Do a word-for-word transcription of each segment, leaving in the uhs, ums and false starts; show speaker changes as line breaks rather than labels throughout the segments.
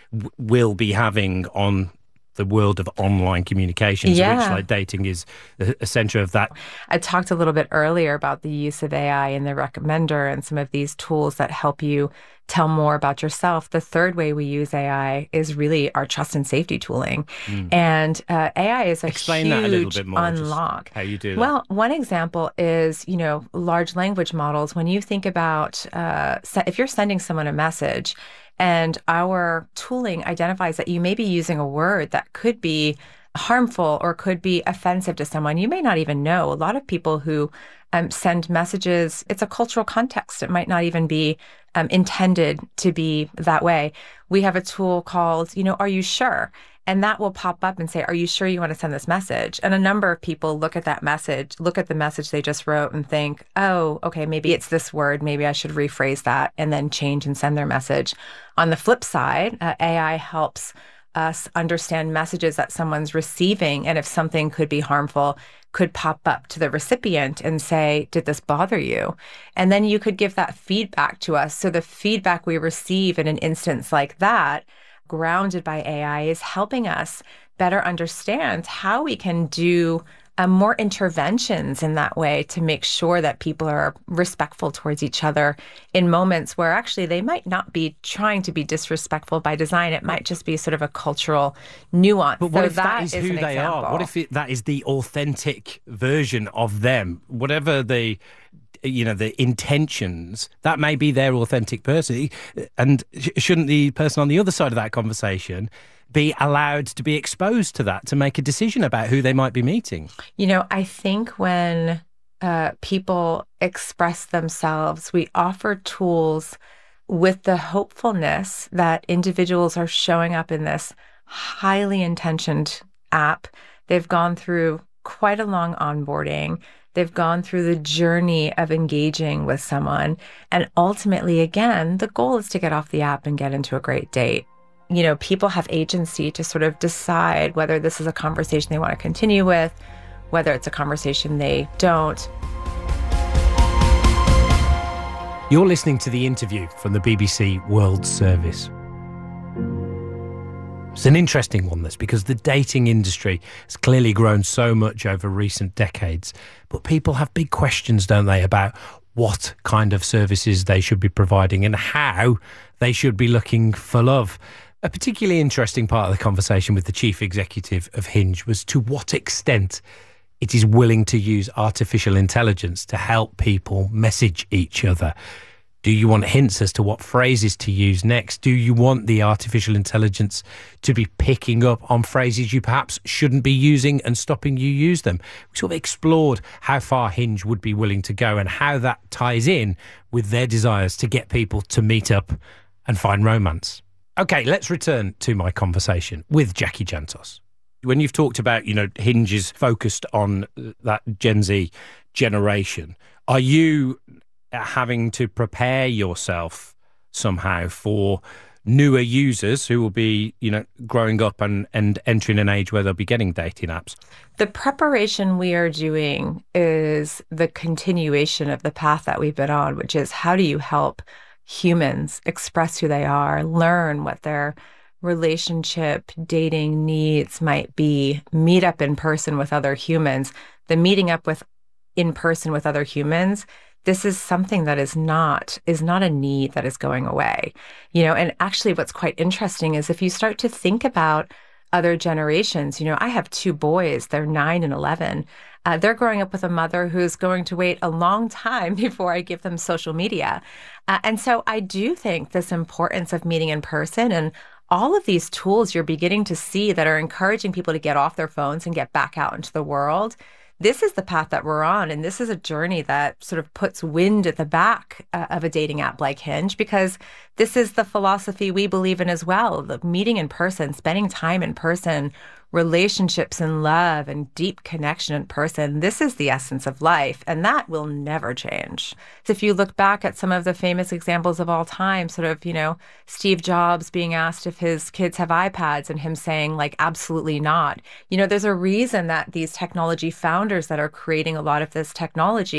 w- will be having on the world of online communications,
Yeah.
which, like, dating is a, a center of that.
I talked a little bit earlier about the use of A I in the recommender and some of these tools that help you tell more about yourself. The third way we use A I is really our trust and safety tooling.
Mm.
And uh, A I is a
Explain
huge
that a little bit more, just
unlock.
how you do that.
Well, one example is, you know, large language models. When you think about uh, se- if you're sending someone a message, and our tooling identifies that you may be using a word that could be harmful or could be offensive to someone, you may not even know. A lot of people who um, send messages, it's a cultural context. It might not even be um, intended to be that way. We have a tool called, you know, Are You Sure? And that will pop up and say, are you sure you want to send this message? And a number of people look at that message, look at the message they just wrote and think, oh, okay, maybe it's this word. Maybe I should rephrase that, and then change and send their message. On the flip side, uh, A I helps us understand messages that someone's receiving. And if something could be harmful, could pop up to the recipient and say, did this bother you? And then you could give that feedback to us. So the feedback we receive in an instance like that, grounded by A I, is helping us better understand how we can do uh, more interventions in that way to make sure that people are respectful towards each other in moments where actually they might not be trying to be disrespectful by design. It might just be sort of a cultural nuance.
But what
so
if that is,
is
who
an
they
example.
are? What if it, that is the authentic version of them? Whatever the, you know, the intentions, that may be their authentic person. And sh- shouldn't the person on the other side of that conversation be allowed to be exposed to that, to make a decision about who they might be meeting?
You know, I think when uh, people express themselves, we offer tools with the hopefulness that individuals are showing up in this highly intentioned app. They've gone through quite a long onboarding. They've gone through the journey of engaging with someone. And ultimately, again, the goal is to get off the app and get into a great date. You know, people have agency to sort of decide whether this is a conversation they want to continue with, whether it's a conversation they don't.
You're listening to the interview from the B B C World Service. It's an interesting one, this, because the dating industry has clearly grown so much over recent decades. But people have big questions, don't they, about what kind of services they should be providing and how they should be looking for love. A particularly interesting part of the conversation with the chief executive of Hinge was to what extent it is willing to use artificial intelligence to help people message each other. Do you want hints as to what phrases to use next? Do you want the artificial intelligence to be picking up on phrases you perhaps shouldn't be using and stopping you use them? We sort of explored how far Hinge would be willing to go and how that ties in with their desires to get people to meet up and find romance. Okay, let's return to my conversation with Jackie Jantos. When you've talked about, you know, Hinge is focused on that Gen Z generation, are you having to prepare yourself somehow for newer users who will be, you know, growing up and, and entering an age where they'll be getting dating apps?
The preparation we are doing is the continuation of the path that we've been on, which is how do you help humans express who they are, learn what their relationship, dating needs might be, meet up in person with other humans. The meeting up with in person with other humans, this is something that is not is not a need that is going away. You know, and actually what's quite interesting is if you start to think about other generations, you know, I have two boys, they're nine and eleven. Uh, they're growing up with a mother who's going to wait a long time before I give them social media. Uh, and so I do think this importance of meeting in person and all of these tools you're beginning to see that are encouraging people to get off their phones and get back out into the world. This is the path that we're on. And this is a journey that sort of puts wind at the back uh, of a dating app like Hinge, because this is the philosophy we believe in as well. The meeting in person, spending time in person, relationships and love and deep connection in person. This is the essence of life, and that will never change. So if you look back at some of the famous examples of all time, sort of, you know, Steve Jobs being asked if his kids have iPads and him saying, like, absolutely not. You know, there's a reason that these technology founders that are creating a lot of this technology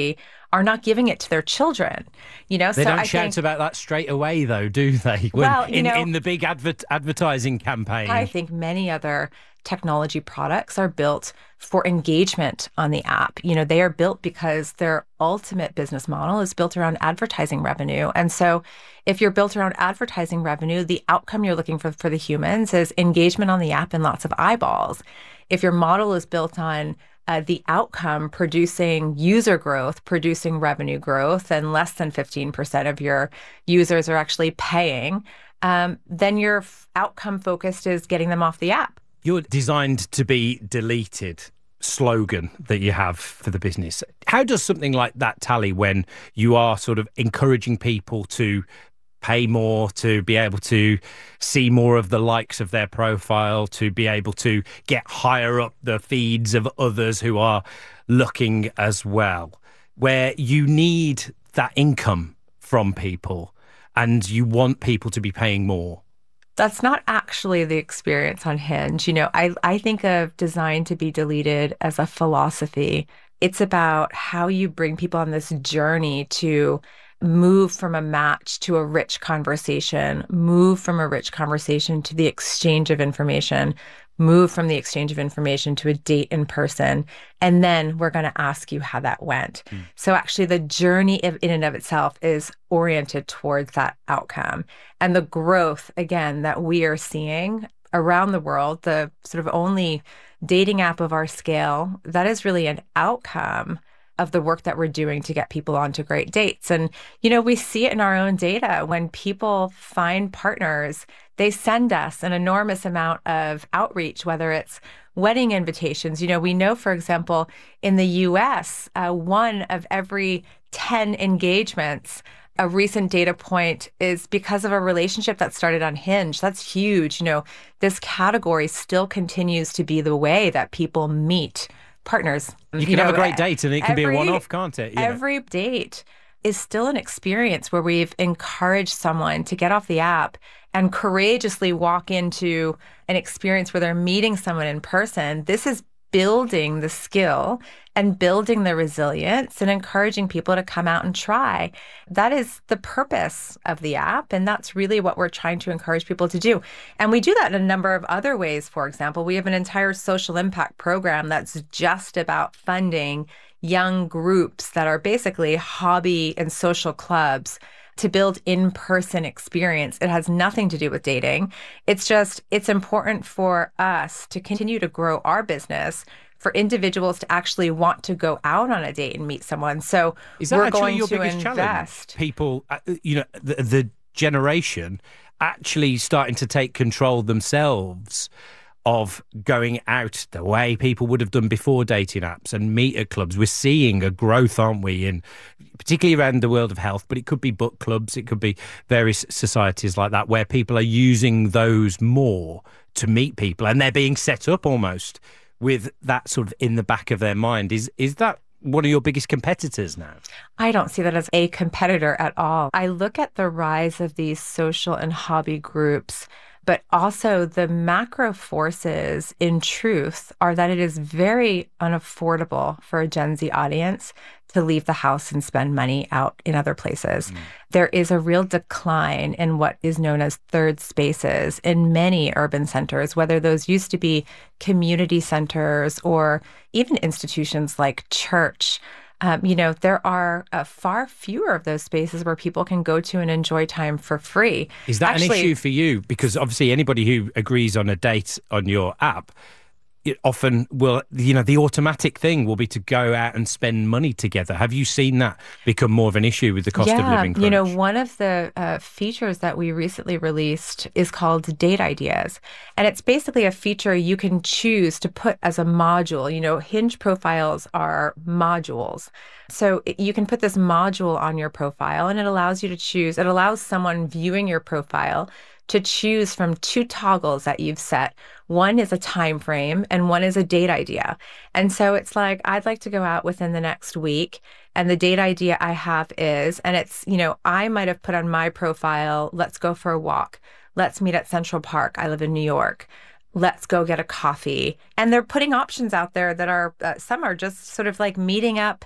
are not giving it to their children. You know,
they
so
don't
I
shout
think,
about that straight away, though, do they? When,
well, you
in,
know,
in the big adver- advertising campaign.
I think many other technology products are built for engagement on the app. You know, they are built because their ultimate business model is built around advertising revenue. And so if you're built around advertising revenue, the outcome you're looking for for the humans is engagement on the app and lots of eyeballs. If your model is built on uh, the outcome producing user growth, producing revenue growth, and less than fifteen percent of your users are actually paying, um, then your f- outcome focused is getting them off the app.
Your designed to be deleted slogan that you have for the business, how does something like that tally when you are sort of encouraging people to pay more, to be able to see more of the likes of their profile, to be able to get higher up the feeds of others who are looking as well, where you need that income from people and you want people to be paying more?
That's not actually the experience on Hinge. You know, I, I think of Designed to be Deleted as a philosophy. It's about how you bring people on this journey to move from a match to a rich conversation, move from a rich conversation to the exchange of information, move from the exchange of information to a date in person. And then we're going to ask you how that went. Mm. So actually the journey of, in and of itself is oriented towards that outcome. And the growth, again, that we are seeing around the world, the sort of only dating app of our scale, that is really an outcome of the work that we're doing to get people onto great dates. And, you know, we see it in our own data. When people find partners, they send us an enormous amount of outreach, whether it's wedding invitations. You know, we know, for example, in the U S, uh, one of every ten engagements, a recent data point, is because of a relationship that started on Hinge. That's huge. You know, this category still continues to be the way that people meet partners.
You can you know, have a great date and it can every, be a one-off, can't it?
You every know? Date is still an experience where we've encouraged someone to get off the app and courageously walk into an experience where they're meeting someone in person. This is building the skill and building the resilience and encouraging people to come out and try. That is the purpose of the app. And that's really what we're trying to encourage people to do. And we do that in a number of other ways. For example, we have an entire social impact program that's just about funding young groups that are basically hobby and social clubs to build in-person experience. It has nothing to do with dating. It's just, it's important for us to continue to grow our business, for individuals to actually want to go out on a date and meet someone. So
is that
we're going
your
to
biggest
invest.
Challenge? People, you know, the, the generation actually starting to take control themselves of going out the way people would have done before dating apps and meet at clubs. We're seeing a growth, aren't we, in particularly around the world of health, but it could be book clubs, it could be various societies like that, where people are using those more to meet people, and they're being set up almost with that sort of in the back of their mind. Is is that one of your biggest competitors now?
I don't see that as a competitor at all. I look at the rise of these social and hobby groups, but also the macro forces, in truth, are that it is very unaffordable for a Gen Z audience to leave the house and spend money out in other places. Mm. There is a real decline in what is known as third spaces in many urban centers, whether those used to be community centers or even institutions like church. Um, you know, there are uh, far fewer of those spaces where people can go to and enjoy time for free.
Is that
Actually,
an issue for you? Because obviously anybody who agrees on a date on your app, it often will, you know, the automatic thing will be to go out and spend money together. Have you seen that become more of an issue with the cost
yeah,
of living crunch?
You know, one of the uh, features that we recently released is called Date Ideas. And it's basically a feature you can choose to put as a module. You know, Hinge profiles are modules. So you can put this module on your profile and it allows you to choose, it allows someone viewing your profile to choose from two toggles that you've set. One is a time frame and one is a date idea. And so it's like, I'd like to go out within the next week. And the date idea I have is, and it's, you know, I might have put on my profile, let's go for a walk. Let's meet at Central Park. I live in New York. Let's go get a coffee. And they're putting options out there that are, uh, some are just sort of like meeting up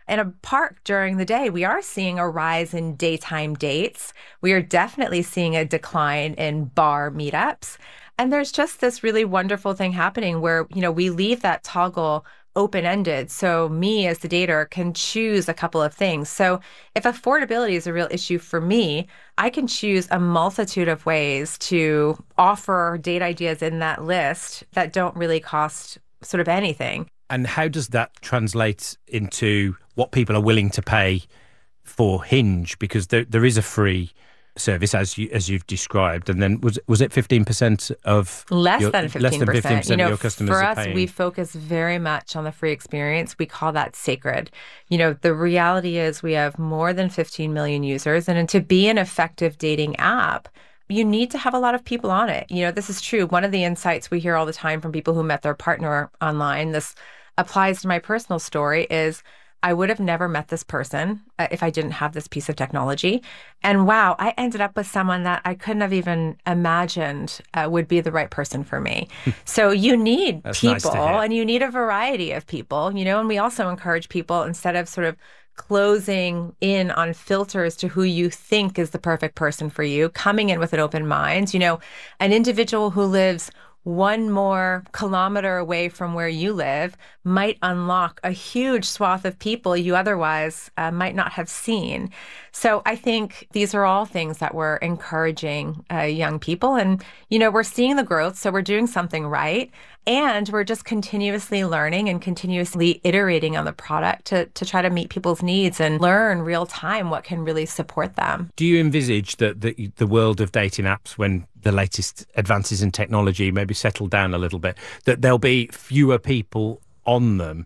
in a park during the day, we are seeing a rise in daytime dates. We are definitely seeing a decline in bar meetups. And there's just this really wonderful thing happening where, you know, we leave that toggle open-ended. So me as the dater can choose a couple of things. So if affordability is a real issue for me, I can choose a multitude of ways to offer date ideas in that list that don't really cost sort of anything.
And how does that translate into what people are willing to pay for Hinge? Because there there is a free service, as you as you've described, and then was was it fifteen percent of
less
your,
than fifteen
less than fifteen percent
you know,
of your customers
for
are
us,
paying?
We focus very much on the free experience. We call that sacred. You know, the reality is we have more than fifteen million users, and to be an effective dating app, you need to have a lot of people on it. You know, this is true. One of the insights we hear all the time from people who met their partner online, this applies to my personal story, is I would have never met this person uh, if I didn't have this piece of technology. And wow, I ended up with someone that I couldn't have even imagined uh, would be the right person for me. So you need people
nice
and you need a variety of people, you know, and we also encourage people, instead of sort of closing in on filters to who you think is the perfect person for you, coming in with an open mind. You know, an individual who lives one more kilometer away from where you live might unlock a huge swath of people you otherwise uh, might not have seen. So I think these are all things that we're encouraging uh, young people. And, you know, we're seeing the growth, so we're doing something right. And we're just continuously learning and continuously iterating on the product to, to try to meet people's needs and learn real time what can really support them.
Do you envisage that the, the world of dating apps, when the latest advances in technology maybe settle down a little bit, that there'll be fewer people on them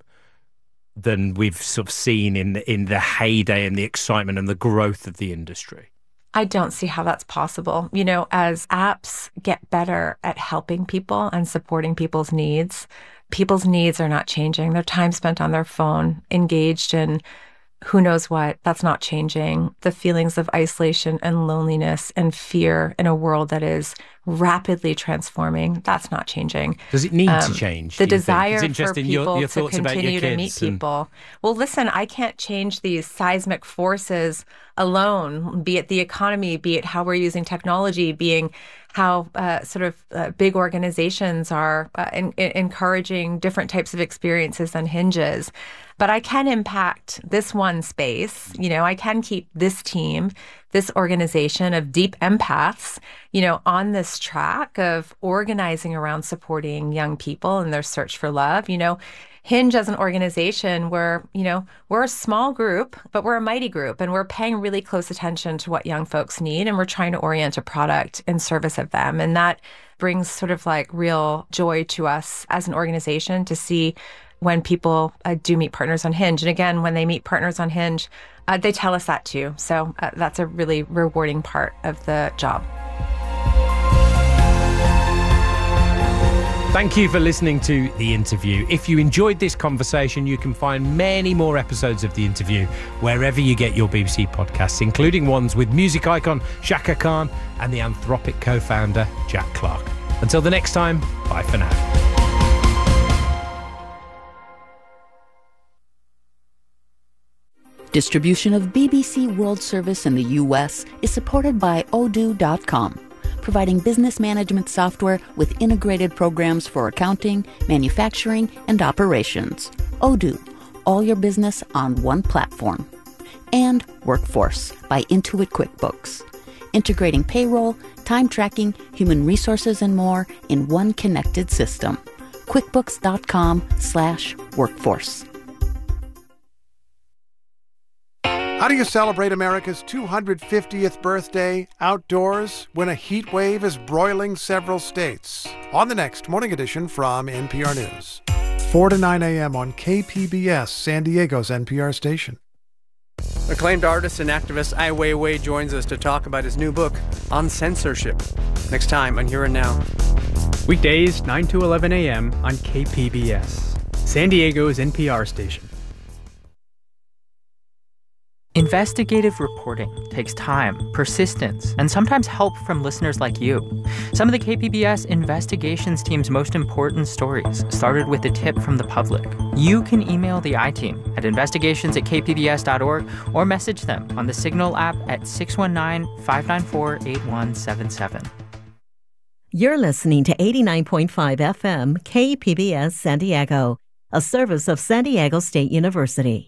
than we've sort of seen in the, in the heyday and the excitement and the growth of the industry?
I don't see how that's possible. You know, as apps get better at helping people and supporting people's needs, people's needs are not changing. Their time spent on their phone, engaged in who knows what, that's not changing. The feelings of isolation and loneliness and fear in a world that is rapidly transforming, that's not changing.
Does it need
um,
to change?
The desire for people
your, your
to continue to meet
and...
people. Well, listen, I can't change these seismic forces alone, be it the economy, be it how we're using technology, being how uh, sort of uh, big organizations are uh, in, in encouraging different types of experiences than Hinges. But I can impact this one space. You know, I can keep this team, this organization of deep empaths, you know, on this track of organizing around supporting young people in their search for love. You know, Hinge as an organization, we're, you know, we're a small group, but we're a mighty group, and we're paying really close attention to what young folks need, and we're trying to orient a product in service of them. And that brings sort of like real joy to us as an organization to see when people uh, do meet partners on Hinge. And again, when they meet partners on Hinge, uh, they tell us that too. So uh, that's a really rewarding part of the job.
Thank you for listening to The Interview. If you enjoyed this conversation, you can find many more episodes of The Interview wherever you get your B B C podcasts, including ones with music icon Shaka Khan and the Anthropic co-founder Jack Clark. Until the next time, bye for now.
Distribution of B B C World Service in the U S is supported by Odoo dot com, providing business management software with integrated programs for accounting, manufacturing, and operations. Odoo, all your business on one platform. And Workforce by Intuit QuickBooks, integrating payroll, time tracking, human resources, and more in one connected system. QuickBooks dot com slash workforce.
How do you celebrate America's two hundred fiftieth birthday outdoors when a heat wave is broiling several states? On the next Morning Edition from N P R News. four to nine a.m. on K P B S, San Diego's N P R station.
Acclaimed artist and activist Ai Weiwei joins us to talk about his new book, On Censorship. Next time on Here and Now.
Weekdays, nine to eleven a.m. on K P B S, San Diego's N P R station.
Investigative reporting takes time, persistence, and sometimes help from listeners like you. Some of the K P B S investigations team's most important stories started with a tip from the public. You can email the I-Team at investigations at k p b s dot org or message them on the Signal app at six one nine, five nine four, eight one seven seven.
You're listening to eighty-nine point five F M K P B S San Diego, a service of San Diego State University.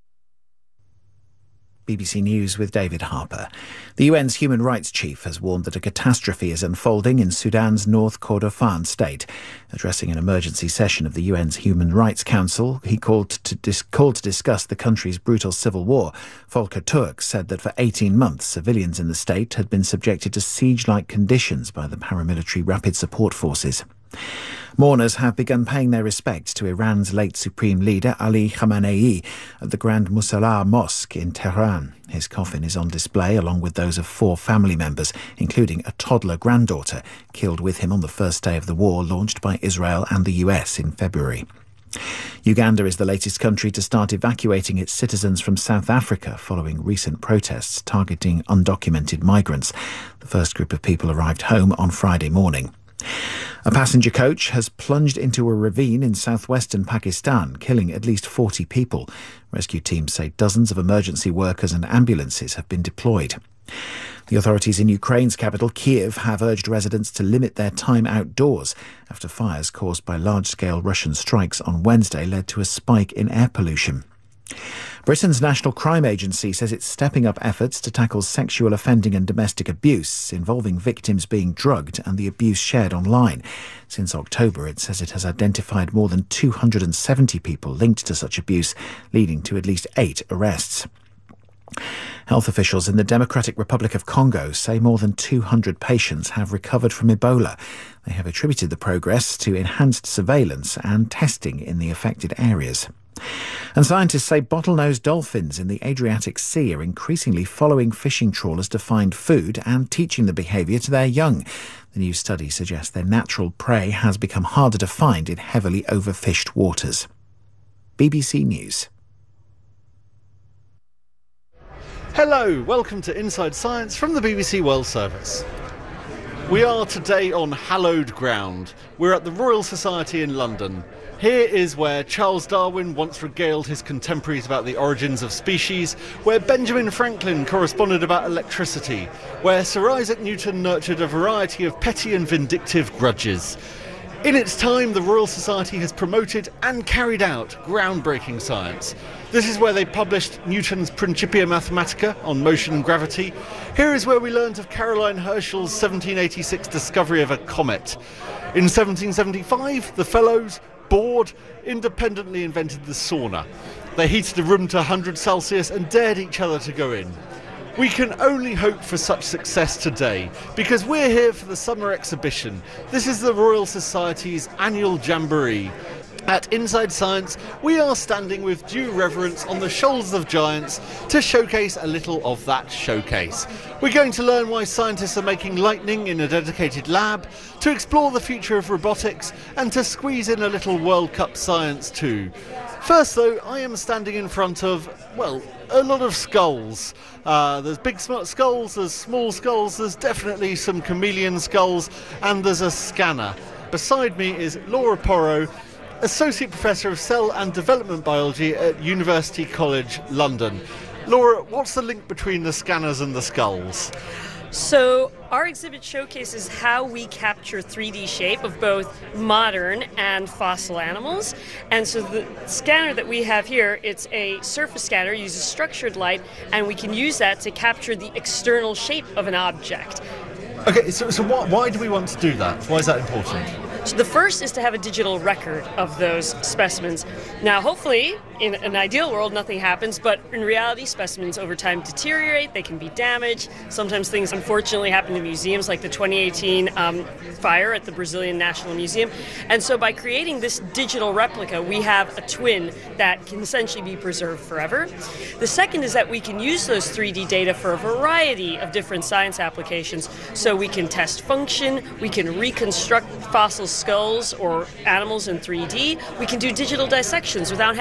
B B C News with David Harper. The U N's human rights chief has warned that a catastrophe is unfolding in Sudan's North Kordofan state. Addressing an emergency session of the U N's Human Rights Council, he called to, dis- called to discuss the country's brutal civil war. Volker Turk said that for eighteen months, civilians in the state had been subjected to siege-like conditions by the paramilitary Rapid Support Forces. Mourners have begun paying their respects to Iran's late supreme leader Ali Khamenei at the Grand Musalla Mosque in Tehran. His coffin is on display along with those of four family members, including a toddler granddaughter killed with him on the first day of the war launched by Israel and the U S in February. Uganda is the latest country to start evacuating its citizens from South Africa following recent protests targeting undocumented migrants. The first group of people arrived home on Friday morning. A passenger coach has plunged into a ravine in southwestern Pakistan, killing at least forty people. Rescue teams say dozens of emergency workers and ambulances have been deployed. The authorities in Ukraine's capital, Kiev, have urged residents to limit their time outdoors after fires caused by large-scale Russian strikes on Wednesday led to a spike in air pollution. Britain's National Crime Agency says it's stepping up efforts to tackle sexual offending and domestic abuse involving victims being drugged and the abuse shared online. Since October, it says it has identified more than two hundred seventy people linked to such abuse, leading to at least eight arrests. Health officials in the Democratic Republic of Congo say more than two hundred patients have recovered from Ebola. They have attributed the progress to enhanced surveillance and testing in the affected areas. And scientists say bottlenose dolphins in the Adriatic Sea are increasingly following fishing trawlers to find food and teaching the behaviour to their young. The new study suggests their natural prey has become harder to find in heavily overfished waters. B B C News.
Hello, welcome to Inside Science from the B B C World Service. We are today on hallowed ground. We're at the Royal Society in London. Here is where Charles Darwin once regaled his contemporaries about the origins of species, where Benjamin Franklin corresponded about electricity, where Sir Isaac Newton nurtured a variety of petty and vindictive grudges. In its time, the Royal Society has promoted and carried out groundbreaking science. This is where they published Newton's Principia Mathematica on motion and gravity. Here is where we learned of Caroline Herschel's seventeen eighty-six discovery of a comet. In seventeen seventy-five, the Fellows, bored, independently invented the sauna. They heated a room to one hundred Celsius and dared each other to go in. We can only hope for such success today, because we're here for the summer exhibition. This is the Royal Society's annual jamboree. At Inside Science, we are standing with due reverence on the shoulders of giants to showcase a little of that showcase. We're going to learn why scientists are making lightning in a dedicated lab, to explore the future of robotics, and to squeeze in a little World Cup science too. First though, I am standing in front of, well, a lot of skulls. Uh, there's big skulls, there's small skulls, there's definitely some chameleon skulls, and there's a scanner. Beside me is Laura Porro, Associate Professor of Cell and Development Biology at University College London. Laura, what's the link between the scanners and the skulls?
So our exhibit showcases how we capture three D shape of both modern and fossil animals. And so the scanner that we have here, it's a surface scanner, uses structured light, and we can use that to capture the external shape of an object.
Okay, so, so why, why do we want to do that? Why is that important?
So the first is to have a digital record of those specimens. Now, hopefully, in an ideal world, nothing happens, but in reality, specimens over time deteriorate, they can be damaged. Sometimes things, unfortunately, happen in museums, like the twenty eighteen um, fire at the Brazilian National Museum. And so by creating this digital replica, we have a twin that can essentially be preserved forever. The second is that we can use those three D data for a variety of different science applications. So we can test function, we can reconstruct fossil skulls or animals in three D, we can do digital dissections without having to ever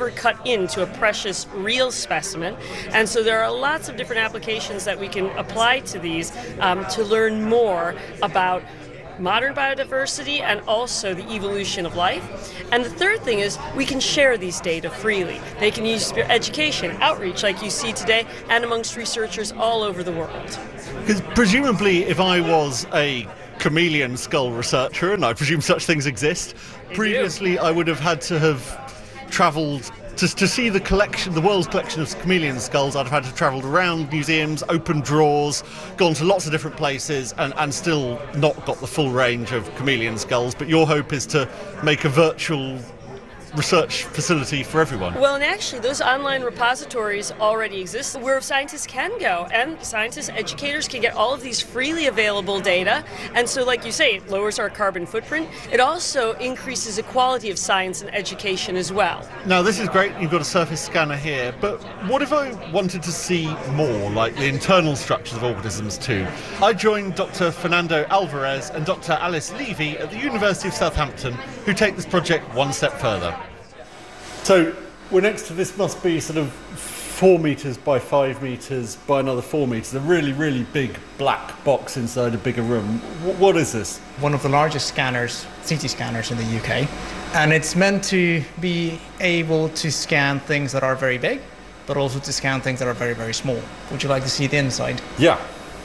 never cut into a precious real specimen. And so there are lots of different applications that we can apply to these um, to learn more about modern biodiversity and also the evolution of life. And the third thing is we can share these data freely. They can use for education, outreach like you see today, and amongst researchers all over the world.
Because presumably if I was a chameleon skull researcher, and I presume such things exist,
They
previously
do.
I would have had to have travelled to, to see the collection, the world's collection of chameleon skulls. I'd have had to have travelled around museums, opened drawers, gone to lots of different places, and, and still not got the full range of chameleon skulls. But your hope is to make a virtual research facility for everyone.
Well, and actually those online repositories already exist where scientists can go, and scientists, educators can get all of these freely available data. And so, like you say, it lowers our carbon footprint. It also increases the quality of science and education as well.
Now, this is great, you've got a surface scanner here, but what if I wanted to see more, like the internal structures of organisms too? I joined Doctor Fernando Alvarez and Doctor Alice Levy at the University of Southampton, who take this project one step further. So we're next to, this must be sort of four metres by five metres by another four metres, a really, really big black box inside a bigger room. W- what is this?
One of the largest scanners, C T scanners in the U K, and it's meant to be able to scan things that are very big, but also to scan things that are very, very small. Would you like to see the inside?
Yeah.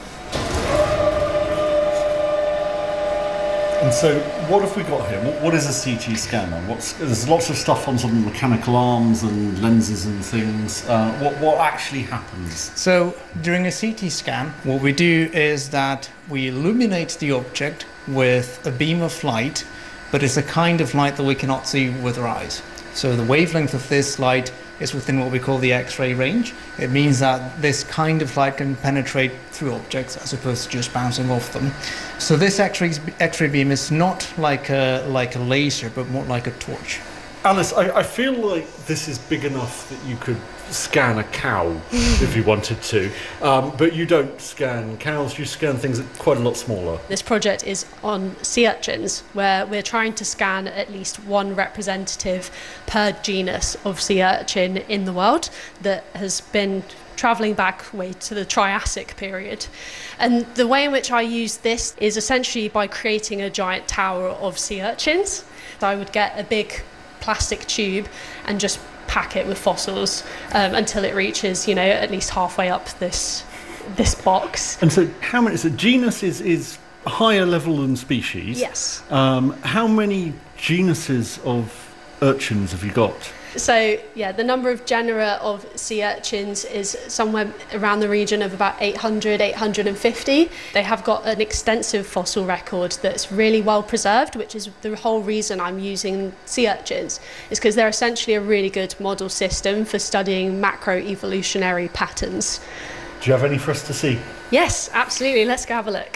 And so, what have we got here? What, what is a C T scanner? What's, there's lots of stuff on some mechanical arms and lenses and things. Uh, what, what actually happens?
So, during a C T scan, what we do is that we illuminate the object with a beam of light, but it's a kind of light that we cannot see with our eyes. So the wavelength of this light is within what we call the X-ray range. It means that this kind of light can penetrate through objects as opposed to just bouncing off them. So this X-ray X-ray beam is not like a like a laser, but more like a torch.
Alice, I, I feel like this is big enough that you could scan a cow if you wanted to, um, but you don't scan cows, you scan things that are quite a lot smaller.
This project is on sea urchins, where we're trying to scan at least one representative per genus of sea urchin in the world that has been travelling back way to the Triassic period. And the way in which I use this is essentially by creating a giant tower of sea urchins. So I would get a big plastic tube and just pack it with fossils um, until it reaches, you know, at least halfway up this this box.
And so how many, so genus is, is higher level than species.
Yes.
Um, how many genuses of urchins have you got?
So, yeah, the number of genera of sea urchins is somewhere around the region of about eight hundred, eight hundred fifty. They have got an extensive fossil record that's really well preserved, which is the whole reason I'm using sea urchins, is because they're essentially a really good model system for studying macroevolutionary patterns.
Do you have any for us to see?
Yes, absolutely. Let's go have a look.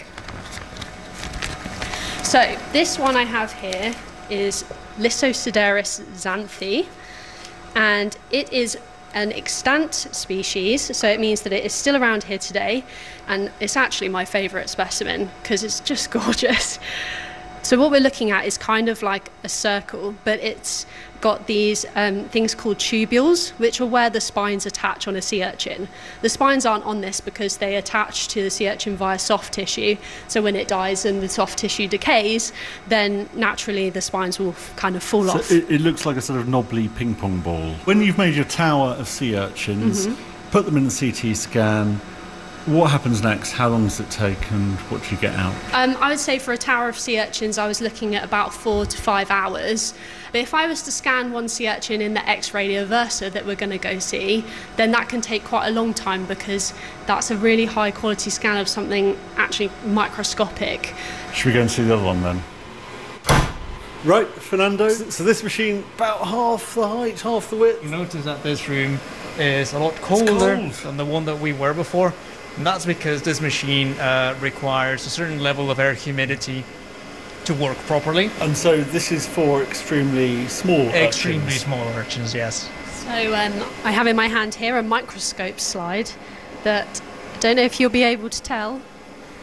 So, this one I have here is Lysosideris xanthi. And it is an extant species, so it means that it is still around here today, and it's actually my favourite specimen because it's just gorgeous. So what we're looking at is kind of like a circle, but it's got these um, things called tubules, which are where the spines attach on a sea urchin. The spines aren't on this because they attach to the sea urchin via soft tissue, so when it dies and the soft tissue decays, then naturally the spines will f- kind of fall
so
off.
It, it looks like a sort of knobbly ping pong ball. When you've made your tower of sea urchins,
Mm-hmm.
put them in the C T scan, what happens next? How long does it take and what do you get out?
Um, I would say for a tower of sea urchins, I was looking at about four to five hours. But if I was to scan one sea urchin in the X-ray Versa that we're going to go see, then that can take quite a long time because that's a really high quality scan of something actually microscopic.
Should we go and see the other one then? Right, Fernando. So this machine, about half the height, half the width.
You notice that this room is a lot colder
cold.
than the one that we were before. And that's because this machine uh, requires a certain level of air humidity to work properly.
And so this is for extremely small
Extremely
urchins.
small urchins, yes.
So um, I have in my hand here a microscope slide that I don't know if you'll be able to tell.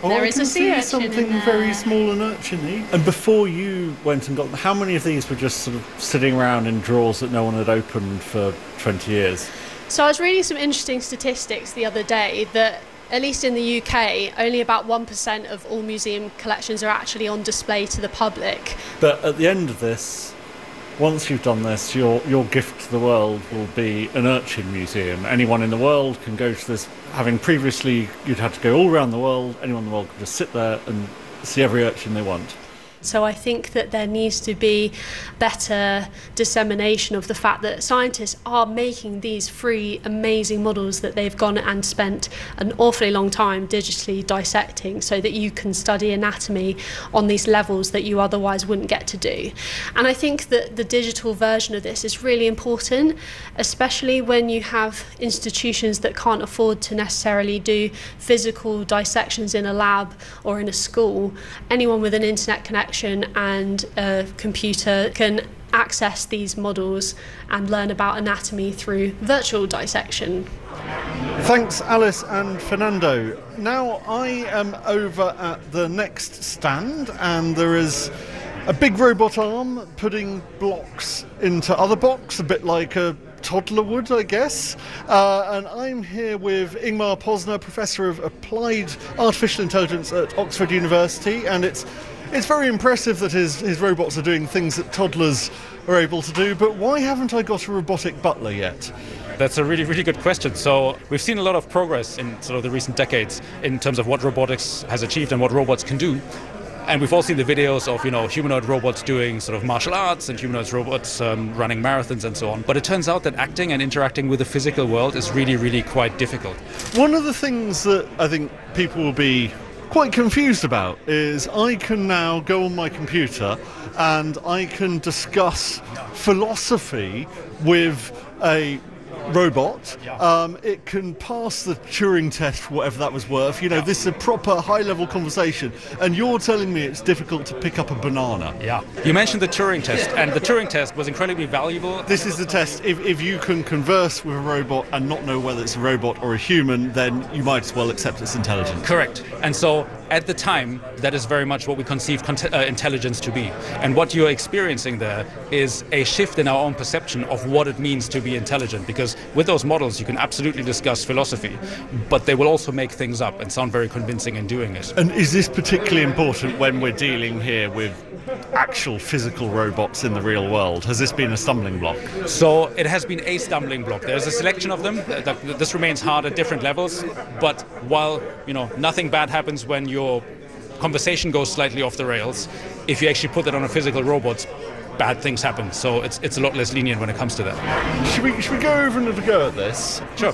Oh,
there
I
is
can
a sea
see
urchin
something
in there.
very small and urchiny. And before you went and got them, how many of these were just sort of sitting around in drawers that no one had opened for twenty years?
So I was reading some interesting statistics the other day that, at least in the U K, only about one percent of all museum collections are actually on display to the public.
But at the end of this, once you've done this, your your gift to the world will be an urchin museum. Anyone in the world can go to this. Having previously, you'd had to go all around the world. Anyone in the world can just sit there and see every urchin they want.
So I think that there needs to be better dissemination of the fact that scientists are making these free, amazing models that they've gone and spent an awfully long time digitally dissecting so that you can study anatomy on these levels that you otherwise wouldn't get to do. And I think that the digital version of this is really important, especially when you have institutions that can't afford to necessarily do physical dissections in a lab or in a school. Anyone with an internet connection and a computer can access these models and learn about anatomy through virtual dissection.
Thanks, Alice and Fernando. Now I am over at the next stand, and there is a big robot arm putting blocks into other blocks, a bit like a toddler would, I guess. Uh, and I'm here with Ingmar Posner, Professor of Applied Artificial Intelligence at Oxford University, and it's It's very impressive that his, his robots are doing things that toddlers are able to do, but why haven't I got a robotic butler yet?
That's a really, really good question. So we've seen a lot of progress in sort of the recent decades in terms of what robotics has achieved and what robots can do. And we've all seen the videos of, you know, humanoid robots doing sort of martial arts and humanoid robots um, running marathons and so on. But it turns out that acting and interacting with the physical world is really, really quite difficult.
One of the things that I think people will be quite confused about is I can now go on my computer and I can discuss philosophy with a robot. Um, it can pass the Turing test for whatever that was worth. You know, this is a proper high-level conversation, and you're telling me it's difficult to pick up a banana.
Yeah. You mentioned the Turing test, and the Turing test was incredibly valuable.
This is the test. If, if you can converse with a robot and not know whether it's a robot or a human, then you might as well accept it's intelligent.
Correct. And so at the time, that is very much what we conceive cont- uh, intelligence to be. And what you're experiencing there is a shift in our own perception of what it means to be intelligent, because with those models you can absolutely discuss philosophy, but they will also make things up and sound very convincing in doing it.
And is this particularly important when we're dealing here with actual physical robots in the real world? Has this been a stumbling block?
So it has been a stumbling block. There's a selection of them. This remains hard at different levels, but while, you know, nothing bad happens when your conversation goes slightly off the rails, if you actually put that on a physical robot, bad things happen. So it's it's a lot less lenient when it comes to that.
Should we should we go over and have a go at this?
Sure.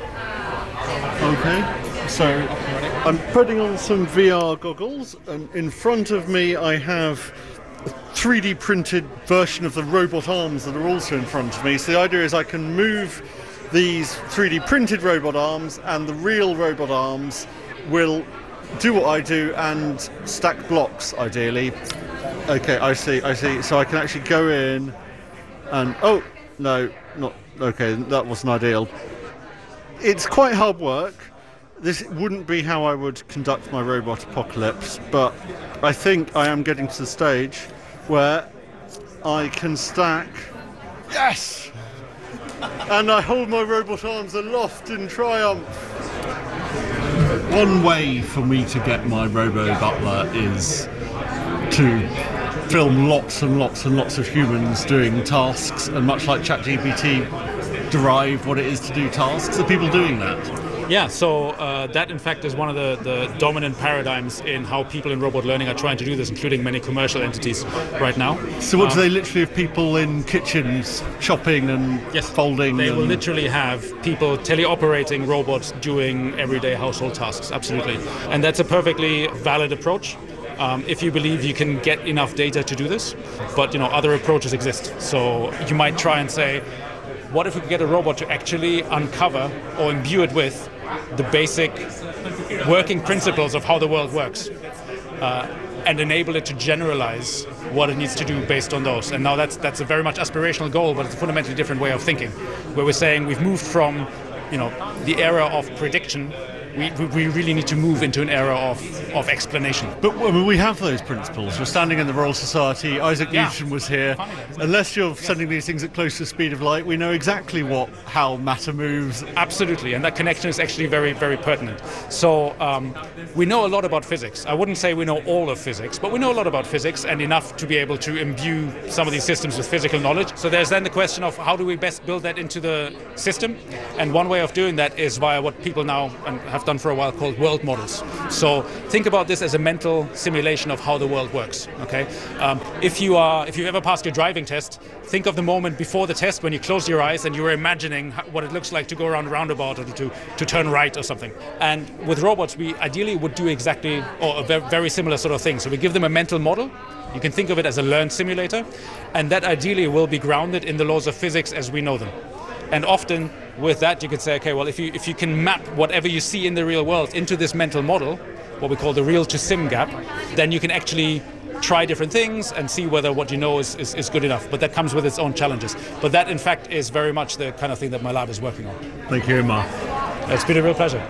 Okay. So I'm putting on some V R goggles, and in front of me I have a three D printed version of the robot arms that are also in front of me. So the idea is I can move these three D printed robot arms, and the real robot arms will do what I do and stack blocks, ideally. Okay, I see, I see. So I can actually go in and... Oh, no, not... Okay, that wasn't ideal. It's quite hard work. This wouldn't be how I would conduct my robot apocalypse, but I think I am getting to the stage where I can stack... Yes! And I hold my robot arms aloft in triumph. One way for me to get my robo-butler is to film lots and lots and lots of humans doing tasks, and much like ChatGPT derive what it is to do tasks, are people doing that?
Yeah, so uh, that in fact is one of the, the dominant paradigms in how people in robot learning are trying to do this, including many commercial entities right now.
So what
um,
do they literally have people in kitchens chopping and
yes,
folding?
They
and...
will literally have people teleoperating robots doing everyday household tasks, absolutely. And that's a perfectly valid approach. Um, if you believe you can get enough data to do this, but you know other approaches exist. So you might try and say, what if we could get a robot to actually uncover or imbue it with the basic working principles of how the world works, uh, and enable it to generalize what it needs to do based on those. And now that's that's a very much aspirational goal, but it's a fundamentally different way of thinking, where we're saying we've moved from, you know, the era of prediction we, we really need to move into an era of, of explanation.
But I mean, we have those principles. We're standing in the Royal Society. Isaac
Yeah.
Newton was here. Unless you're sending these things at close to the speed of light, we know exactly what how matter moves.
Absolutely, and that connection is actually very, very pertinent. So um, we know a lot about physics. I wouldn't say we know all of physics, but we know a lot about physics and enough to be able to imbue some of these systems with physical knowledge. So there's then the question of how do we best build that into the system? And one way of doing that is via what people now and have done for a while called world models. So think about this as a mental simulation of how the world works. Okay, um, if you are, if you ever passed your driving test, think of the moment before the test when you closed your eyes and you were imagining how, what it looks like to go around a roundabout or to to turn right or something. And with robots, we ideally would do exactly or a very, very similar sort of thing. So we give them a mental model. You can think of it as a learned simulator, and that ideally will be grounded in the laws of physics as we know them. And often with that, you could say, okay, well, if you if you can map whatever you see in the real world into this mental model, what we call the real to sim gap, then you can actually try different things and see whether what you know is, is, is good enough. But that comes with its own challenges. But that, in fact, is very much the kind of thing that my lab is working on.
Thank you, Mark.
It's been a real pleasure.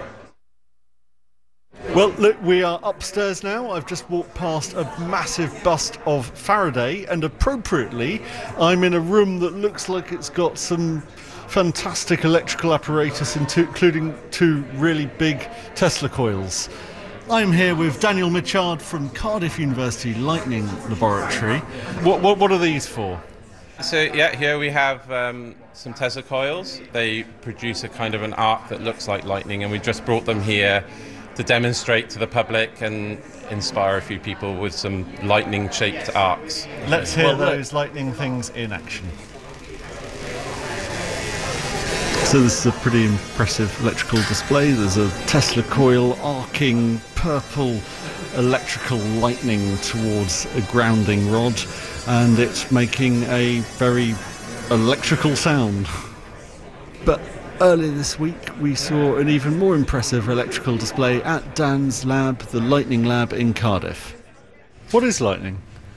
Well, look, we are upstairs now. I've just walked past a massive bust of Faraday, and appropriately, I'm in a room that looks like it's got some fantastic electrical apparatus, including two really big Tesla coils. I'm here with Daniel Mitchard from Cardiff University Lightning Laboratory. What, what, what are these for?
So yeah, here we have um, some Tesla coils. They produce a kind of an arc that looks like lightning, and we just brought them here to demonstrate to the public and inspire a few people with some lightning-shaped arcs.
Let's hear
Well,
those lightning things in action. So this is a pretty impressive electrical display. There's a Tesla coil arcing purple electrical lightning towards a grounding rod, and it's making a very electrical sound. But earlier this week we saw an even more impressive electrical display at Dan's lab, the Lightning Lab in Cardiff. What is lightning?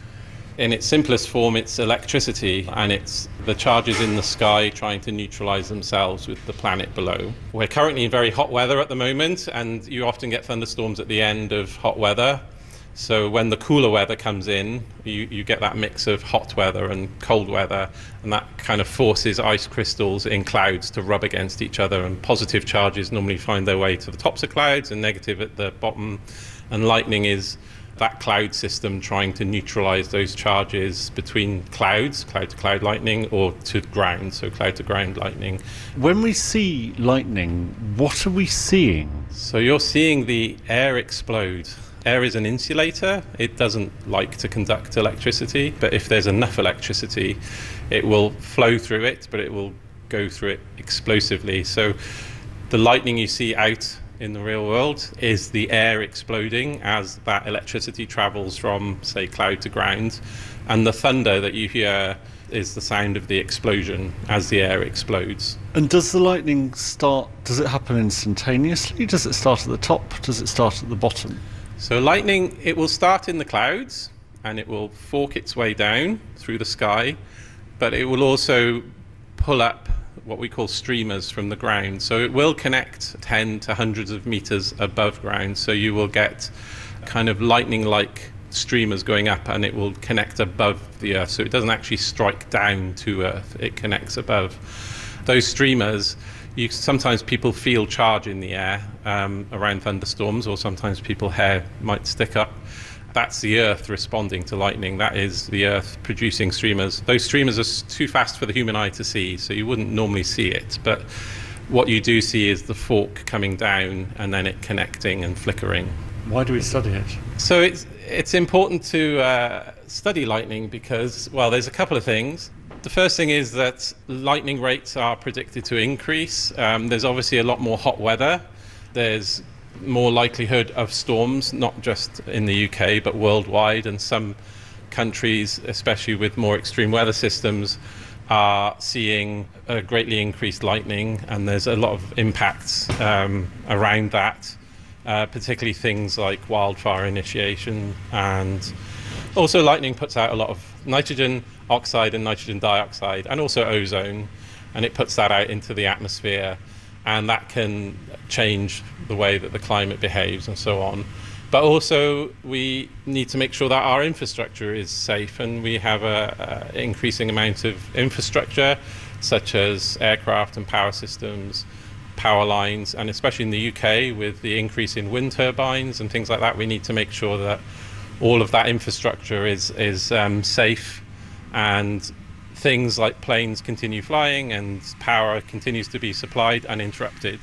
In its simplest form, it's electricity, and it's the charges in the sky trying to neutralize themselves with the planet below. We're currently in very hot weather at the moment, and you often get thunderstorms at the end of hot weather. So when the cooler weather comes in, you, you get that mix of hot weather and cold weather, and that kind of forces ice crystals in clouds to rub against each other, and positive charges normally find their way to the tops of clouds and negative at the bottom, and lightning is that cloud system trying to neutralize those charges between clouds, cloud-to-cloud lightning, or to ground, so cloud-to-ground lightning.
When we see lightning, what are we seeing?
So you're seeing the air explode. Air is an insulator. It doesn't like to conduct electricity, but if there's enough electricity, it will flow through it, but it will go through it explosively. So the lightning you see out in the real world is the air exploding as that electricity travels from, say, cloud to ground, and the thunder that you hear is the sound of the explosion as the air explodes.
And does the lightning start, does it happen instantaneously? Does it start at the top? Does it start at the bottom?
So lightning, it will start in the clouds and it will fork its way down through the sky, but it will also pull up what we call streamers from the ground. So it will connect ten to hundreds of meters above ground. So you will get kind of lightning-like streamers going up, and it will connect above the Earth. So it doesn't actually strike down to Earth, it connects above. Those streamers, you, sometimes people feel charge in the air um, around thunderstorms, or sometimes people's hair might stick up. That's the Earth responding to lightning. That is the Earth producing streamers. Those streamers are too fast for the human eye to see, so you wouldn't normally see it. But what you do see is the fork coming down and then it connecting and flickering.
Why do we study it?
So it's, it's important to uh, study lightning because, well, there's a couple of things. The first thing is that lightning rates are predicted to increase. Um, there's obviously a lot more hot weather. There's more likelihood of storms, not just in the U K, but worldwide, and some countries, especially with more extreme weather systems, are seeing a greatly increased lightning, and there's a lot of impacts um, around that, uh, particularly things like wildfire initiation, and also lightning puts out a lot of nitrogen oxide and nitrogen dioxide, and also ozone, and it puts that out into the atmosphere, and that can change the way that the climate behaves and so on. But also we need to make sure that our infrastructure is safe, and we have a, a increasing amount of infrastructure such as aircraft and power systems, power lines, and especially in the U K with the increase in wind turbines and things like that, we need to make sure that all of that infrastructure is, is um, safe, and things like planes continue flying and power continues to be supplied uninterrupted.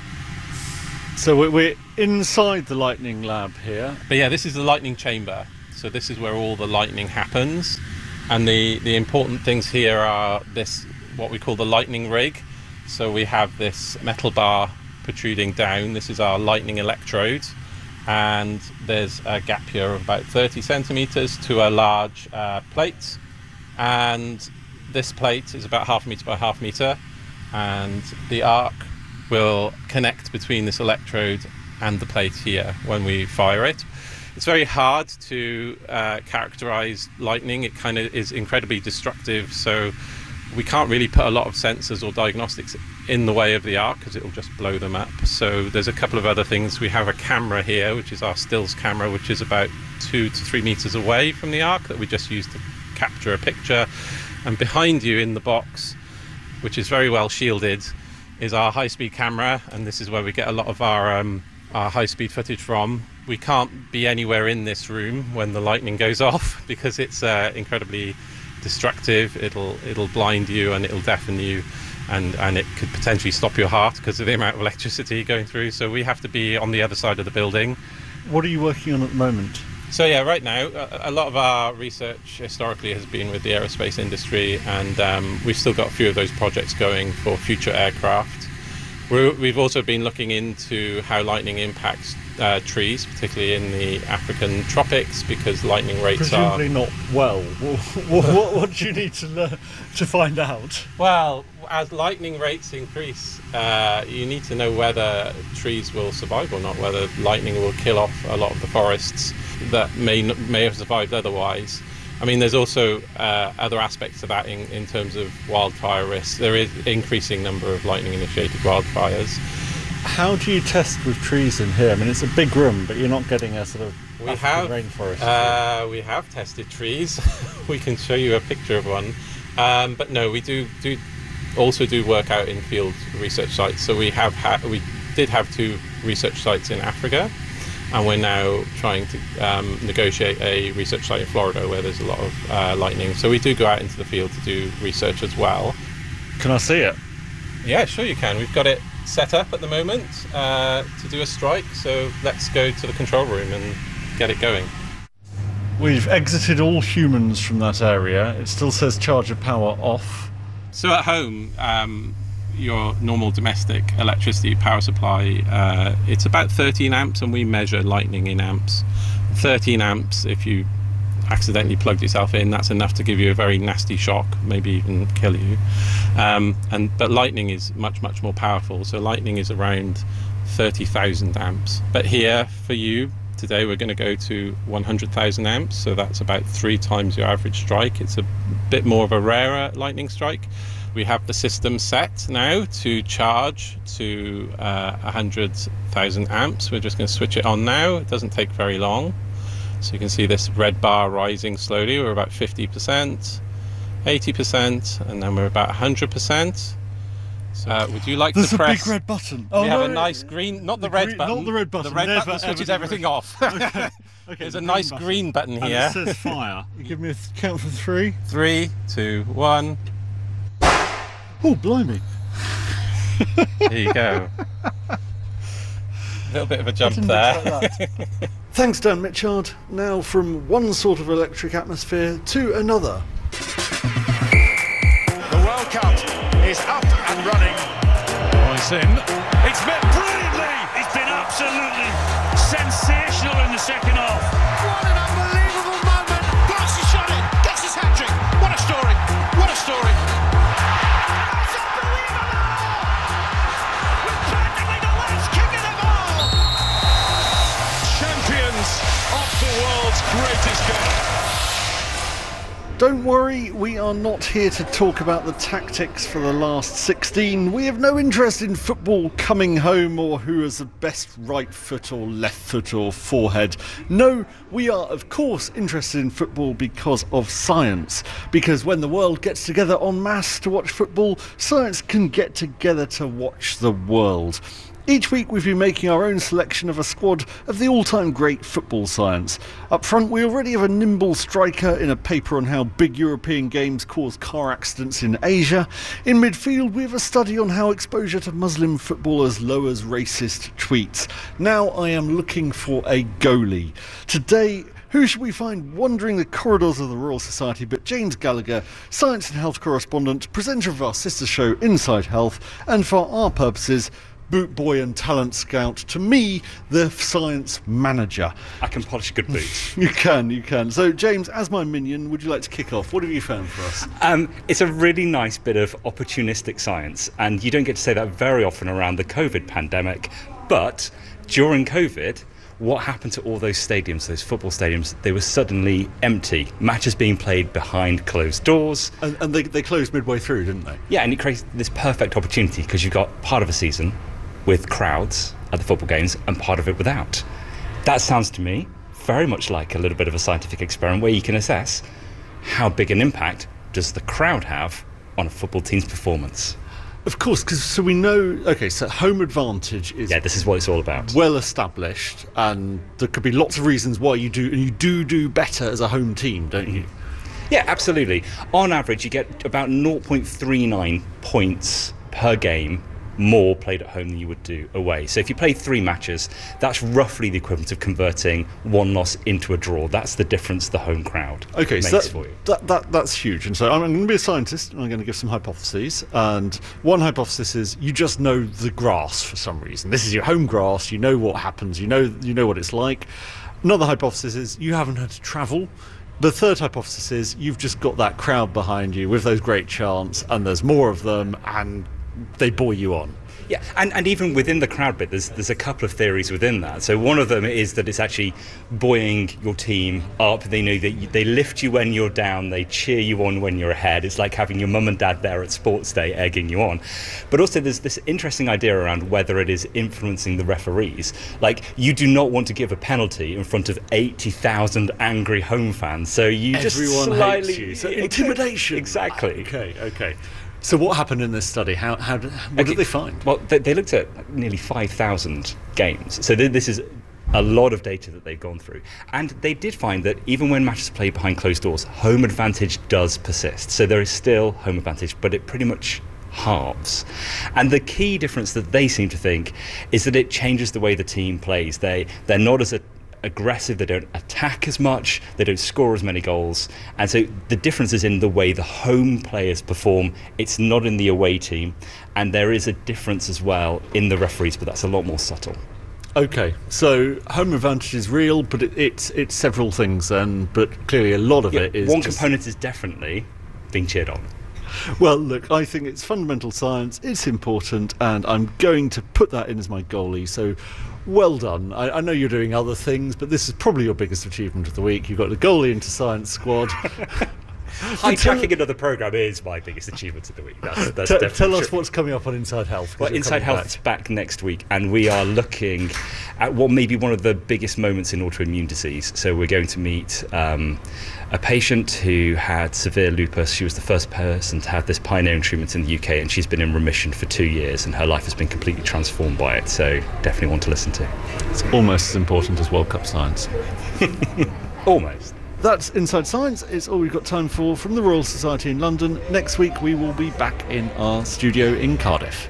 So we're inside the lightning lab here.
But yeah, this is the lightning chamber. So this is where all the lightning happens. And the, the important things here are this, what we call the lightning rig. So we have this metal bar protruding down. This is our lightning electrode. And there's a gap here of about thirty centimeters to a large uh, plate. And this plate is about half a meter by half meter. And the arc will connect between this electrode and the plate here when we fire it. It's very hard to uh, characterize lightning. It kind of is incredibly destructive, so we can't really put a lot of sensors or diagnostics in the way of the arc because it will just blow them up. So there's a couple of other things. We have a camera here, which is our stills camera, which is about two to three meters away from the arc, that we just use to capture a picture. And behind you in the box, which is very well shielded, is our high-speed camera, and this is where we get a lot of our um, our high-speed footage from. We can't be anywhere in this room when the lightning goes off because it's uh, incredibly destructive. It'll it'll blind you and it'll deafen you, and and it could potentially stop your heart because of the amount of electricity going through. So we have to be on the other side of the building.
What are you working on at the moment?
So yeah, right now, a lot of our research historically has been with the aerospace industry, and um, we've still got a few of those projects going for future aircraft. We're, we've also been looking into how lightning impacts uh, trees, particularly in the African tropics, because lightning rates
Presumably
are...
not well. what, what, what do you need to learn to find out?
Well, as lightning rates increase, uh, you need to know whether trees will survive or not, whether lightning will kill off a lot of the forests that may may have survived otherwise. I mean, there's also uh, other aspects to that in, in terms of wildfire risk. There is an increasing number of lightning-initiated wildfires.
How do you test with trees in here? I mean, it's a big room, but you're not getting a sort of
we
African
have,
rainforest.
Uh, we have tested trees. We can show you a picture of one. Um, but no, we do do also do work out in field research sites. So we have ha- we did have two research sites in Africa. And we're now trying to um, negotiate a research site in Florida where there's a lot of uh, lightning. So we do go out into the field to do research as well.
Can I see it?
Yeah, sure you can. We've got it set up at the moment uh, to do a strike. So let's go to the control room and get it going.
We've exited all humans from that area. It still says charge of power off.
So at home, um, your normal domestic electricity power supply, uh, it's about thirteen amps, and we measure lightning in amps. thirteen amps, if you accidentally plugged yourself in, that's enough to give you a very nasty shock, maybe even kill you. Um, and but lightning is much, much more powerful. So lightning is around thirty thousand amps. But here, for you, today we're going to go to one hundred thousand amps, so that's about three times your average strike. It's a bit more of a rarer lightning strike. We have the system set now to charge to uh, one hundred thousand amps. We're just going to switch it on now. It doesn't take very long. So you can see this red bar rising slowly. We're about fifty percent, eighty percent, and then we're about one hundred percent. So, uh, would you like
There's
to press...
There's a big red button.
Oh, we
no,
have a nice green... Not the, the red
green,
button.
Not the red button.
The red
Never,
button switches
ever,
everything
ever.
off.
Okay. Okay,
There's
the
a nice
button.
green button
And
here.
it says fire. You give me a count for three.
Three, two, one...
Oh, blimey.
There you go. A little bit of a jump there.
Thanks, Dan Mitchard. Now from one sort of electric atmosphere to another.
The World Cup is up and running. Oh, it's in. It's been brilliantly. It's been absolutely sensational in the second half. What an unbelievable moment. Blocks his shot in. Gets his hat-trick. What a story. What a story. Greatest goal.
Don't worry, we are not here to talk about the tactics for the last sixteen. We have no interest in football coming home or who has the best right foot or left foot or forehead. No, we are of course interested in football because of science. Because when the world gets together en masse to watch football, science can get together to watch the world. Each week we've been making our own selection of a squad of the all-time great football science. Up front we already have a nimble striker in a paper on how big European games cause car accidents in Asia. In midfield we have a study on how exposure to Muslim footballers lowers racist tweets. Now I am looking for a goalie. Today, who should we find wandering the corridors of the Royal Society but James Gallagher, science and health correspondent, presenter of our sister show Inside Health, and for our purposes, boot boy and talent scout, to me, the science manager.
I can polish a good boot.
You can, you can. So, James, as my minion, would you like to kick off? What have you found for us?
Um, it's a really nice bit of opportunistic science, and you don't get to say that very often around the COVID pandemic, but during COVID, what happened to all those stadiums, those football stadiums? They were suddenly empty. Matches being played behind closed doors.
And, and they, they closed midway through, didn't they?
Yeah, and it creates this perfect opportunity because you've got part of a season with crowds at the football games and part of it without. That sounds to me very much like a little bit of a scientific experiment where you can assess how big an impact does the crowd have on a football team's performance.
Of course, because so we know, okay, so home advantage is...
Yeah, this is what it's all about.
...well established, and there could be lots of reasons why you do, and you do do better as a home team, don't you?
Yeah, absolutely. On average, you get about zero point three nine points per game more played at home than you would do away. So if you play three matches, that's roughly the equivalent of converting one loss into a draw. That's the difference the home crowd
okay,
makes
so that,
for you.
That, that, that's huge. And so I'm going to be a scientist, and I'm going to give some hypotheses. And one hypothesis is you just know the grass for some reason. This is your home grass. You know what happens. You know, you know what it's like. Another hypothesis is you haven't had to travel. The third hypothesis is you've just got that crowd behind you with those great chants, and there's more of them, and they buoy you on.
Yeah, and, and even within the crowd bit, there's there's a couple of theories within that. So one of them is that it's actually buoying your team up. They know that you, they lift you when you're down, they cheer you on when you're ahead. It's like having your mum and dad there at sports day egging you on. But also there's this interesting idea around whether it is influencing the referees. Like, you do not want to give a penalty in front of eighty thousand angry home fans. So you just
Everyone
slightly...
hates you. So intimidation.
Exactly.
Okay, okay. So what happened in this study? How, how did, what
okay.
did they find?
Well, they, they looked at nearly five thousand games. So th- this is a lot of data that they've gone through. And they did find that even when matches are played behind closed doors, home advantage does persist. So there is still home advantage, but it pretty much halves. And the key difference that they seem to think is that it changes the way the team plays. They, they're not as a aggressive, they don't attack as much, they don't score as many goals, and so the difference is in the way the home players perform. It's not in the away team, and there is a difference as well in the referees, but that's a lot more subtle.
Okay, so home advantage is real, but it, it's it's several things then, but clearly a lot of
yeah,
it is
one
just...
component is definitely being cheered on.
Well, look, I think it's fundamental science, it's important, and I'm going to put that in as my goalie, so well done. I, I know you're doing other things, but this is probably your biggest achievement of the week. You've got the goalie into science squad.
Hijacking another programme is my biggest achievement of the week. That's, that's
T-
definitely
tell us
true.
what's coming up on Inside Health.
Well, Inside Health back. is back next week, and we are looking at what may be one of the biggest moments in autoimmune disease. So we're going to meet um, a patient who had severe lupus. She was the first person to have this pioneering treatment in the U K, and she's been in remission for two years, and her life has been completely transformed by it. So definitely want to listen to.
It's almost as important as World Cup science.
Almost.
That's Inside Science. It's all we've got time for from the Royal Society in London. Next week we will be back in our studio in Cardiff.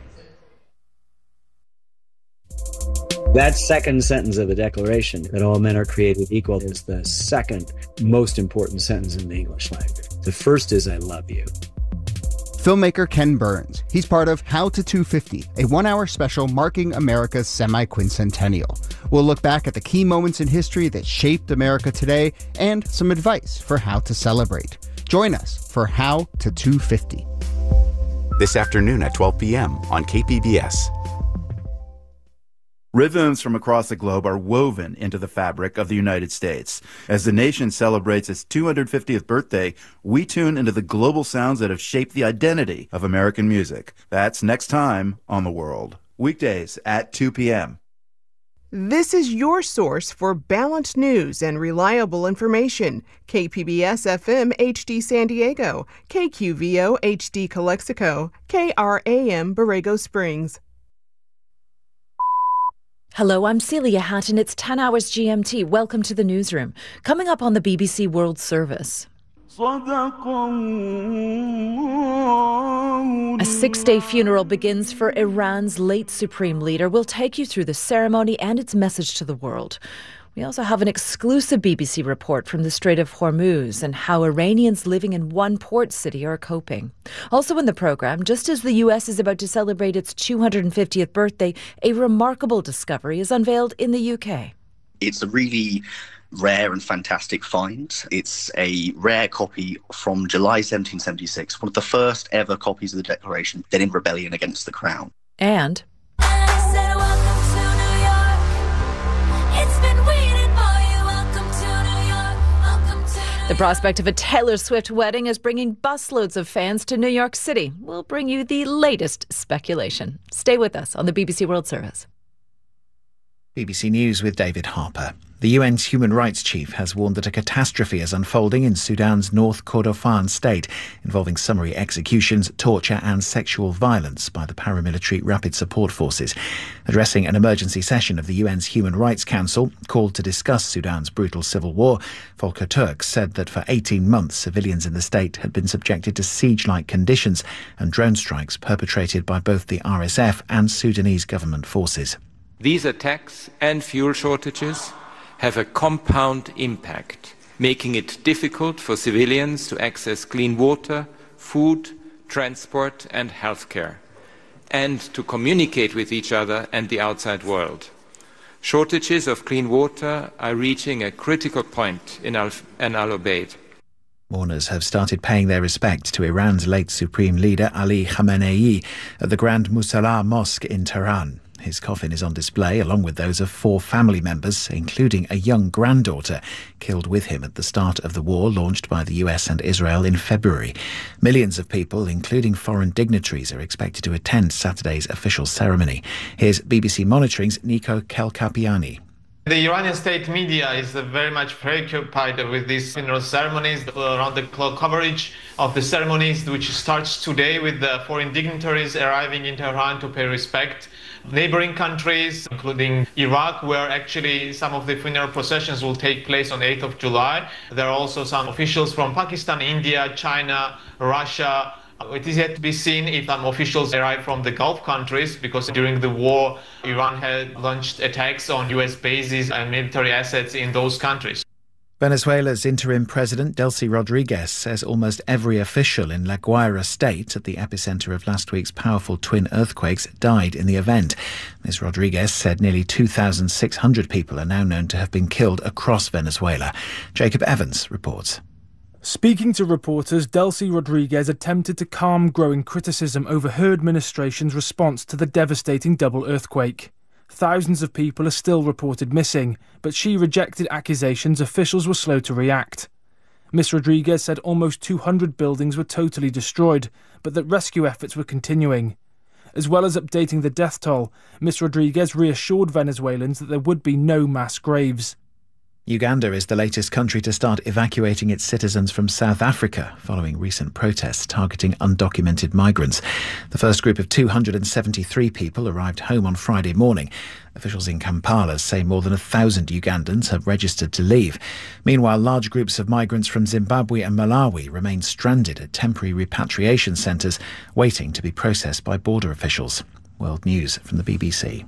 That second sentence of the Declaration, that all men are created equal, is the second most important sentence in the English language. The first is, I love you.
Filmmaker Ken Burns. He's part of How to two fifty, a one-hour special marking America's semi-quincentennial. We'll look back at the key moments in history that shaped America today and some advice for how to celebrate. Join us for How to two fifty.
This afternoon at twelve p.m. on K P B S. Rhythms from across the globe are woven into the fabric of the United States. As the nation celebrates its two hundred fiftieth birthday, we tune into the global sounds that have shaped the identity of American music. That's next time on The World. Weekdays at two p.m.
This is your source for balanced news and reliable information. K P B S F M H D San Diego, K Q V O H D Calexico, K R A M Borrego Springs.
Hello, I'm Celia Hatton. It's ten hours G M T. Welcome to the newsroom. Coming up on the B B C World Service. A six-day funeral begins for Iran's late supreme leader. We'll take you through the ceremony and its message to the world. We also have an exclusive B B C report from the Strait of Hormuz and how Iranians living in one port city are coping. Also in the programme, just as the U S is about to celebrate its two hundred fiftieth birthday, a remarkable discovery is unveiled in the U K.
It's a really rare and fantastic find. It's a rare copy from July seventeen seventy-six, one of the first ever copies of the Declaration, then in rebellion against the Crown.
And the prospect of a Taylor Swift wedding is bringing busloads of fans to New York City. We'll bring you the latest speculation. Stay with us on the B B C World Service.
B B C News with David Harper. The U N's human rights chief has warned that a catastrophe is unfolding in Sudan's North Kordofan state, involving summary executions, torture and sexual violence by the paramilitary Rapid Support Forces. Addressing an emergency session of the U N's Human Rights Council, called to discuss Sudan's brutal civil war, Volker Turk said that for eighteen months civilians in the state had been subjected to siege-like conditions and drone strikes perpetrated by both the R S F and Sudanese government forces.
These attacks and fuel shortages have a compound impact, making it difficult for civilians to access clean water, food, transport and healthcare, and to communicate with each other and the outside world. Shortages of clean water are reaching a critical point in Al- in Al Obeid.
Mourners have started paying their respect to Iran's late supreme leader Ali Khamenei at the Grand Musalla Mosque in Tehran. His coffin is on display along with those of four family members, including a young granddaughter, killed with him at the start of the war launched by the U S and Israel in February. Millions of people, including foreign dignitaries, are expected to attend Saturday's official ceremony. Here's B B C Monitoring's Nico Kelkapiani.
The Iranian state media is very much preoccupied with these funeral ceremonies, around-the-clock coverage of the ceremonies, which starts today with the foreign dignitaries arriving in Tehran to pay respect. Neighboring countries, including Iraq, where actually some of the funeral processions will take place on eighth of July. There are also some officials from Pakistan, India, China, Russia. It is yet to be seen if some officials arrive from the Gulf countries, because during the war, Iran had launched attacks on U S bases and military assets in those countries.
Venezuela's interim president, Delcy Rodriguez, says almost every official in La Guaira state, at the epicenter of last week's powerful twin earthquakes, died in the event. Miz Rodriguez said nearly two thousand six hundred people are now known to have been killed across Venezuela. Jacob Evans reports.
Speaking to reporters, Delcy Rodriguez attempted to calm growing criticism over her administration's response to the devastating double earthquake. Thousands of people are still reported missing, but she rejected accusations officials were slow to react. Miss Rodriguez said almost two hundred buildings were totally destroyed, but that rescue efforts were continuing. As well as updating the death toll, Miss Rodriguez reassured Venezuelans that there would be no mass graves.
Uganda is the latest country to start evacuating its citizens from South Africa following recent protests targeting undocumented migrants. The first group of two hundred seventy-three people arrived home on Friday morning. Officials in Kampala say more than a thousand Ugandans have registered to leave. Meanwhile, large groups of migrants from Zimbabwe and Malawi remain stranded at temporary repatriation centres, waiting to be processed by border officials. World News from the B B C.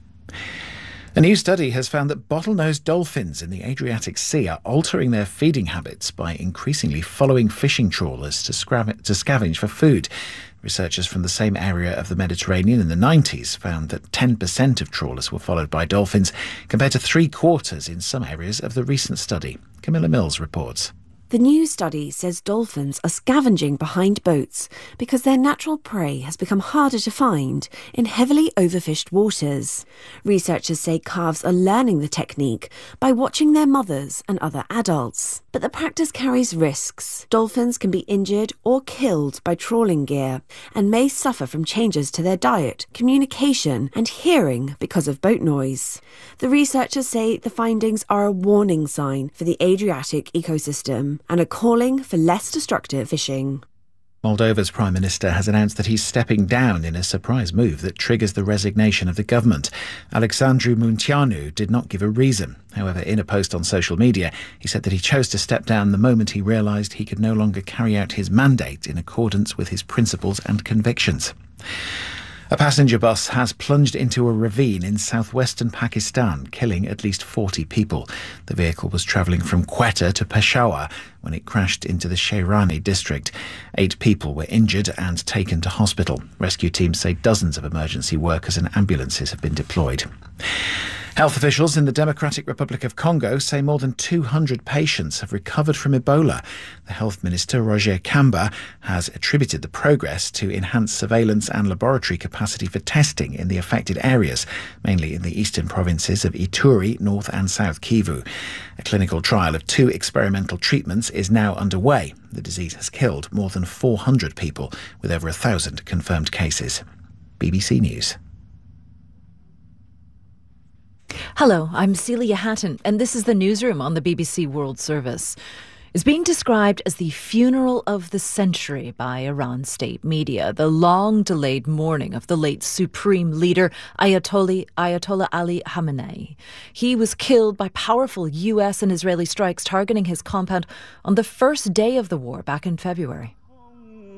A new study has found that bottlenose dolphins in the Adriatic Sea are altering their feeding habits by increasingly following fishing trawlers to, scrav- to scavenge for food. Researchers from the same area of the Mediterranean in the nineties found that ten percent of trawlers were followed by dolphins, compared to three quarters in some areas of the recent study. Camilla Mills reports.
The new study says dolphins are scavenging behind boats because their natural prey has become harder to find in heavily overfished waters. Researchers say calves are learning the technique by watching their mothers and other adults. But the practice carries risks. Dolphins can be injured or killed by trawling gear and may suffer from changes to their diet, communication and hearing because of boat noise. The researchers say the findings are a warning sign for the Adriatic ecosystem and are calling for less destructive fishing.
Moldova's Prime Minister has announced that he's stepping down in a surprise move that triggers the resignation of the government. Alexandru Munteanu did not give a reason. However, in a post on social media, he said that he chose to step down the moment he realised he could no longer carry out his mandate in accordance with his principles and convictions. A passenger bus has plunged into a ravine in southwestern Pakistan, killing at least forty people. The vehicle was travelling from Quetta to Peshawar when it crashed into the Shahrani district. Eight people were injured and taken to hospital. Rescue teams say dozens of emergency workers and ambulances have been deployed. Health officials in the Democratic Republic of Congo say more than two hundred patients have recovered from Ebola. The Health Minister, Roger Kamba, has attributed the progress to enhanced surveillance and laboratory capacity for testing in the affected areas, mainly in the eastern provinces of Ituri, North and South Kivu. A clinical trial of two experimental treatments is now underway. The disease has killed more than four hundred people, with over a thousand confirmed cases. B B C News.
Hello, I'm Celia Hatton, and this is the newsroom on the B B C World Service. It's being described as the funeral of the century by Iran state media, the long-delayed mourning of the late supreme leader Ayatollah, Ayatollah Ali Khamenei. He was killed by powerful U S and Israeli strikes targeting his compound on the first day of the war back in February.